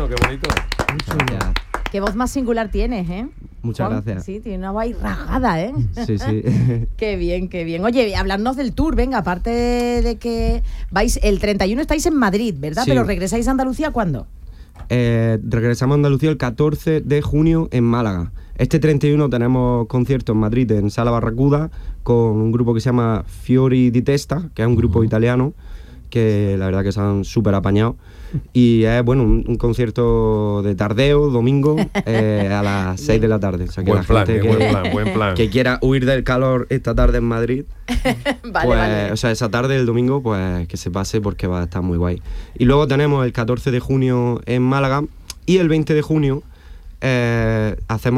bueno, qué bonito. Gracias. Qué voz más singular tienes, ¿eh? Muchas Juan, gracias. Sí, tiene una voz ahí rasgada, ¿eh? Sí, sí. Qué bien, qué bien. Oye, hablarnos del tour, venga, aparte de que vais, el 31 estáis en Madrid, ¿verdad? Sí. Pero ¿regresáis a Andalucía cuándo? Regresamos a Andalucía el 14 de junio en Málaga. Este 31 tenemos concierto en Madrid, en Sala Barracuda, con un grupo que se llama Fiori di Testa, que es un grupo italiano, que la verdad que se han súper apañado. Y es, bueno, un concierto de tardeo, domingo, a las 6 de la tarde. O sea, que Buen la plan, gente buen plan. que quiera huir del calor esta tarde en Madrid, Vale, pues, vale. o sea, esa tarde del domingo, pues que se pase porque va a estar muy guay. Y luego tenemos el 14 de junio en Málaga y el 20 de junio hacemos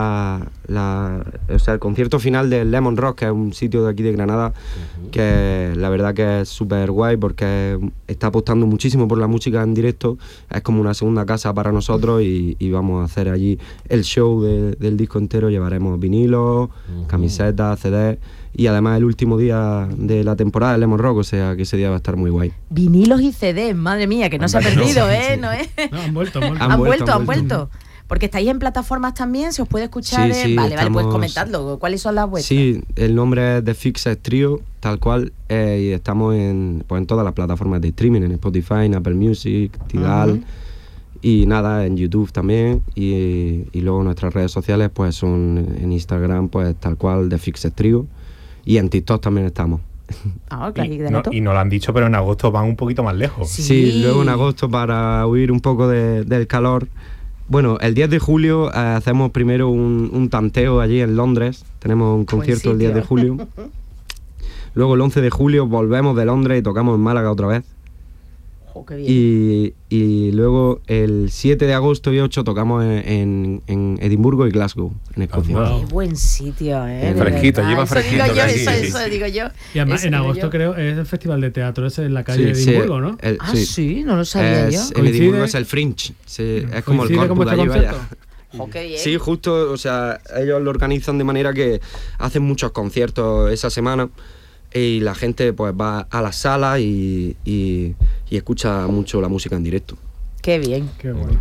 el concierto final del Lemon Rock, que es un sitio de aquí de Granada, que la verdad que es súper guay porque está apostando muchísimo por la música en directo. Es como una segunda casa para nosotros y vamos a hacer allí el show del disco entero. Llevaremos vinilos, camisetas, CDs. Y además el último día de la temporada del Lemon Rock, o sea que ese día va a estar muy guay. Vinilos y CDs, madre mía, que no se ha perdido, ¿eh? Sí. ¿No es? No, han vuelto. Han vuelto. Porque estáis en plataformas también, se os puede escuchar. Sí, sí, vale, pues estamos- comentadlo. ¿Cuáles son las vuestras? Sí, el nombre es The Fixed Trio, tal cual, y estamos en todas las plataformas de streaming, en Spotify, en Apple Music, Tidal, y nada, en YouTube también, y luego nuestras redes sociales pues son en Instagram, pues tal cual, The Fixed Trio, y en TikTok también estamos. Ah, claro, Y no lo han dicho, pero en agosto van un poquito más lejos. Sí, luego en agosto, para huir un poco del calor. Bueno, el 10 de julio hacemos primero un tanteo allí en Londres. Tenemos un concierto el 10 de julio. Luego el 11 de julio volvemos de Londres y tocamos en Málaga otra vez. Oh, qué bien. Y luego el 7 de agosto y 8 tocamos en Edimburgo y Glasgow, en Escocia. Qué buen sitio, ¿eh? De Fresquito, verdad. lleva Eso fresquito digo yo, casi, eso sí. digo yo. Y además Eso en digo agosto yo. creo es el festival de teatro ese en la calle de Sí, Edimburgo, ¿no? Sí, no lo sabía yo. En Edimburgo Coincide- es el Fringe, sí, es como el ¿Coincide con corpus de vuestro allí, vaya. concierto? Oh, qué bien. Sí, justo, o sea, ellos lo organizan de manera que hacen muchos conciertos esa semana y la gente pues va a la sala y escucha mucho la música en directo. Qué bien. Qué bueno.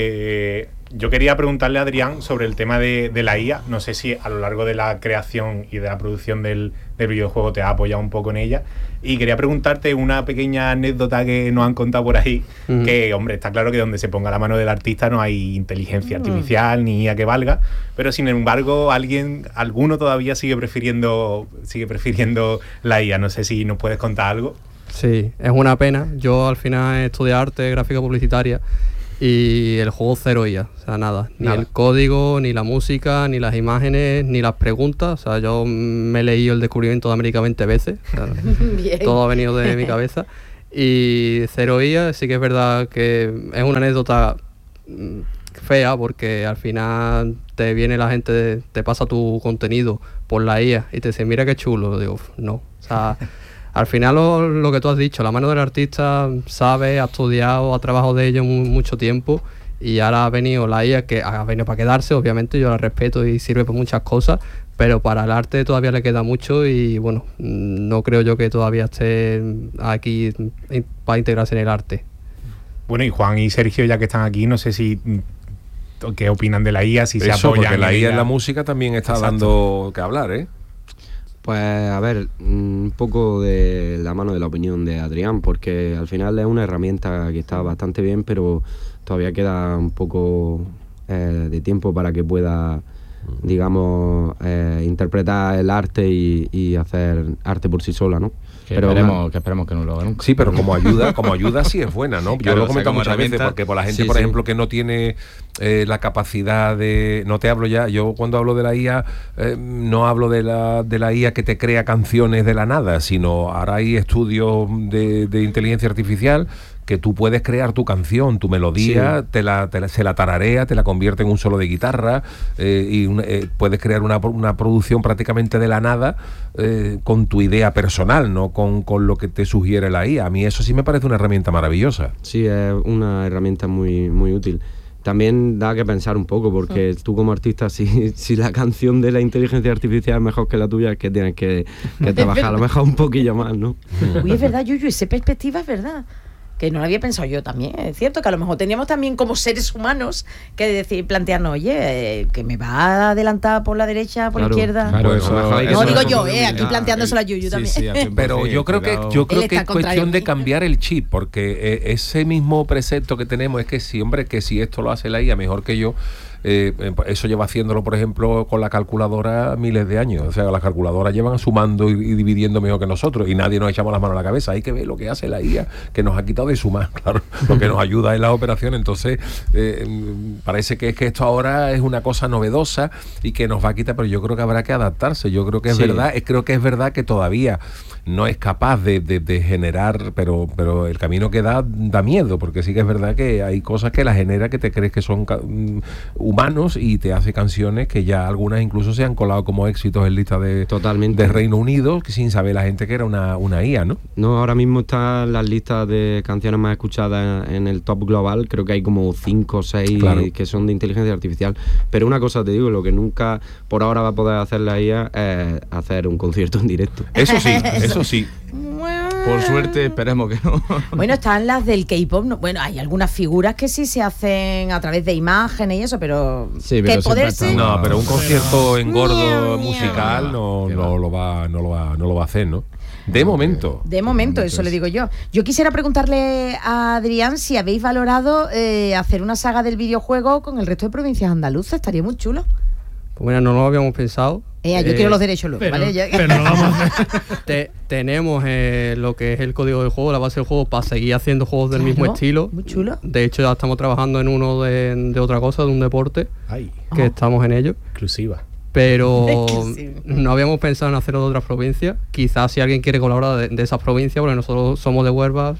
Yo quería preguntarle a Adrián sobre el tema de la IA. No sé si a lo largo de la creación y de la producción del videojuego te ha apoyado un poco en ella. Y quería preguntarte una pequeña anécdota que nos han contado por ahí. Que, hombre, está claro que donde se ponga la mano del artista no hay inteligencia artificial ni IA que valga. Pero, sin embargo, alguno todavía sigue prefiriendo la IA. No sé si nos puedes contar algo. Sí, es una pena. Yo al final he estudiado arte gráfica publicitaria y el juego cero IA, o sea, nada. Ni Nada. el código, ni la música, ni las imágenes, ni las preguntas. O sea, yo me he leído el descubrimiento de América 20 veces. O sea, Bien. todo ha venido de mi cabeza. Y cero IA, sí que es verdad que es una anécdota fea porque al final te viene la gente, te pasa tu contenido por la IA y te dice, mira qué chulo. Digo, no. O sea, al final lo que tú has dicho, la mano del artista sabe, ha estudiado, ha trabajado de ello mucho tiempo y ahora ha venido la IA que ha venido para quedarse, obviamente yo la respeto y sirve para muchas cosas, pero para el arte todavía le queda mucho y bueno, no creo yo que todavía esté aquí para integrarse en el arte. Bueno, y Juan y Sergio, ya que están aquí, no sé si qué opinan de la IA, si se Eso, apoyan porque la en IA en ella. la música también está Exacto. dando que hablar, ¿eh? Pues a ver, un poco de la mano de la opinión de Adrián, porque al final es una herramienta que está bastante bien, pero todavía queda un poco de tiempo para que pueda, digamos, interpretar el arte y hacer arte por sí sola, ¿no? Que Pero esperemos que no lo haga nunca. Sí, pero como ayuda sí es buena, ¿no? Yo Claro, lo o sea, comento como muchas veces herramienta, porque por la gente, sí, por sí. ejemplo, que no tiene la capacidad de... No te hablo ya, yo cuando hablo de la IA, no hablo de la IA que te crea canciones de la nada, sino ahora hay estudios de inteligencia artificial que tú puedes crear tu canción, tu melodía, Sí. se la tararea, te la convierte en un solo de guitarra puedes crear una producción prácticamente de la nada con tu idea personal, no con lo que te sugiere la IA. A mí eso sí me parece una herramienta maravillosa. Sí, es una herramienta muy, muy útil. También da que pensar un poco, porque tú como artista, si la canción de la inteligencia artificial es mejor que la tuya, es que tienes que trabajar a lo mejor un poquillo más, ¿no? Uy, es verdad, Yuyu, esa perspectiva es verdad. que no lo había pensado yo también. Es cierto que a lo mejor teníamos también como seres humanos que decir, plantearnos, oye, que me va a adelantar por la derecha, por la izquierda. Claro, No digo yo, aquí planteándoselo a Yuyu también. Sí, pero yo creo que es cuestión de cambiar el chip, porque ese mismo precepto que tenemos es que si, hombre, que si esto lo hace la IA mejor que yo, eso lleva haciéndolo, por ejemplo, con la calculadora miles de años. O sea, las calculadoras llevan sumando y dividiendo mejor que nosotros y nadie nos echamos las manos a la cabeza. Hay que ver lo que hace la IA, que nos ha quitado de sumar, claro, lo que nos ayuda en las operaciones. Entonces, parece que esto ahora es una cosa novedosa y que nos va a quitar, pero yo creo que habrá que adaptarse. Yo creo que es verdad, creo que es verdad que todavía no es capaz de generar, pero el camino que da miedo, porque sí que es verdad que hay cosas que la genera que te crees que son humanos y te hace canciones que ya algunas incluso se han colado como éxitos en listas de Reino Unido, que sin saber la gente que era una IA, ¿no? No, ahora mismo están las listas de canciones más escuchadas en el top global, creo que hay como 5 o 6 que son de inteligencia artificial, pero una cosa te digo, lo que nunca por ahora va a poder hacer la IA es hacer un concierto en directo. Eso sí. Por suerte, esperemos que no. Bueno, están las del K-pop. Bueno, hay algunas figuras que sí se hacen a través de imágenes y eso, pero sí, pero que poderse... No, pero un concierto engordo musical no lo va a hacer, ¿no? De momento, eso le digo yo. Yo quisiera preguntarle a Adrián si habéis valorado hacer una saga del videojuego con el resto de provincias andaluzas. Estaría muy chulo. Pues mira, no lo habíamos pensado. Yo quiero los derechos luego, ¿vale? Pero no vamos a hacer. Tenemos lo que es el código del juego, la base del juego, para seguir haciendo juegos del mismo estilo. Muy chulo. De hecho, ya estamos trabajando en uno de otra cosa, de un deporte, que estamos en ello. Exclusiva. Pero no habíamos pensado en hacerlo de otras provincias. Quizás si alguien quiere colaborar de esas provincias, porque nosotros somos de Huelva,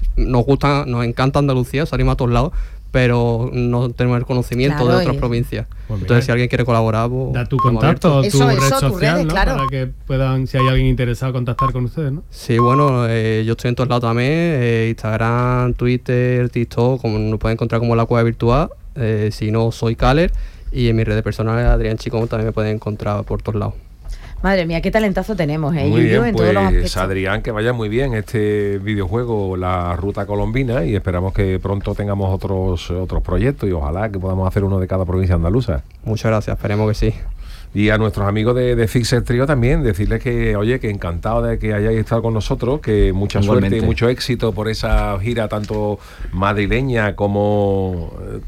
nos encanta Andalucía, salimos a todos lados, pero no tenemos el conocimiento de otras provincias. Entonces, si alguien quiere colaborar, pues, da tu contacto o tu red social, redes, ¿no? Claro. Para que puedan, si hay alguien interesado, contactar con ustedes, ¿no? Sí, bueno, yo estoy en todos lados también, Instagram, Twitter, TikTok, como nos pueden encontrar como La Cueva Virtual, si no, soy Caler, y en mis redes personales, Adrián Chicón, también me pueden encontrar por todos lados. Madre mía, qué talentazo tenemos, ¿eh? Muy bien, en pues todos los aspectos. Adrián, que vaya muy bien este videojuego, La Ruta Colombina, y esperamos que pronto tengamos otros proyectos y ojalá que podamos hacer uno de cada provincia andaluza. Muchas gracias, esperemos que sí. Y a nuestros amigos de Fixer Trio también, decirles que, oye, que encantado de que hayáis estado con nosotros, que mucha suerte y mucho éxito por esa gira tanto madrileña como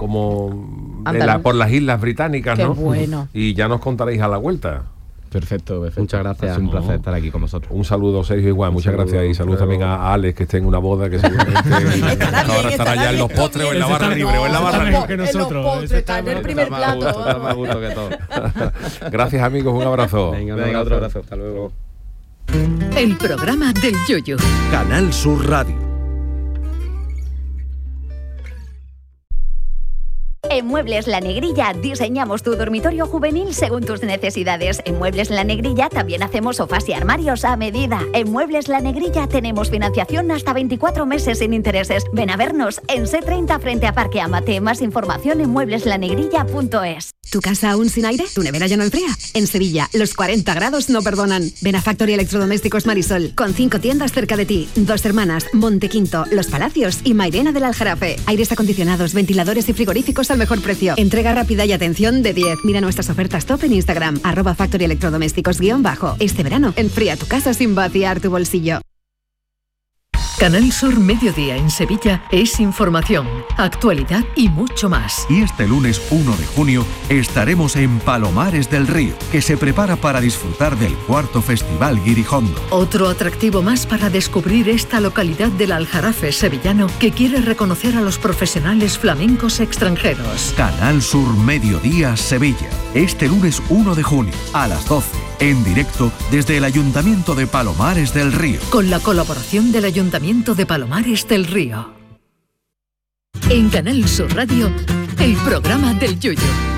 por las Islas Británicas, Qué ¿no? bueno. Y ya nos contaréis a la vuelta. Perfecto. Muchas gracias. Es un placer estar aquí con vosotros. Un saludo, Sergio, igual. Muchas gracias. Y saludos también a Alex, que esté en una boda, que seguramente ahora estará ya en los postres o en la barra libre. O en la barra libre. Que nosotros. Está en el primer plato. Está más a gusto que todo. Gracias, amigos. Un abrazo. Venga, otro abrazo. Hasta luego. El programa del Yoyo. Canal Sur Radio. En Muebles La Negrilla diseñamos tu dormitorio juvenil según tus necesidades. En Muebles La Negrilla también hacemos sofás y armarios a medida. En Muebles La Negrilla tenemos financiación hasta 24 meses sin intereses. Ven a vernos en C30 frente a Parque Amate. Más información en muebleslanegrilla.es. ¿Tu casa aún sin aire? ¿Tu nevera ya no enfría? En Sevilla, los 40 grados no perdonan. Ven a Factory Electrodomésticos Marisol, con 5 tiendas cerca de ti. Dos Hermanas, Montequinto, Los Palacios y Mairena del Aljarafe. Aires acondicionados, ventiladores y frigoríficos al mejor precio. Entrega rápida y atención de 10. Mira nuestras ofertas top en Instagram, @Factory Electrodomésticos _. Este verano, enfría tu casa sin vaciar tu bolsillo. Canal Sur Mediodía en Sevilla es información, actualidad y mucho más. Y este lunes 1 de junio estaremos en Palomares del Río, que se prepara para disfrutar del 4º Festival Guirijondo. Otro atractivo más para descubrir esta localidad del Aljarafe sevillano que quiere reconocer a los profesionales flamencos extranjeros. Canal Sur Mediodía Sevilla, este lunes 1 de junio a las 12. En directo desde el Ayuntamiento de Palomares del Río. Con la colaboración del Ayuntamiento de Palomares del Río. En Canal Sur Radio, el programa del Yoyo.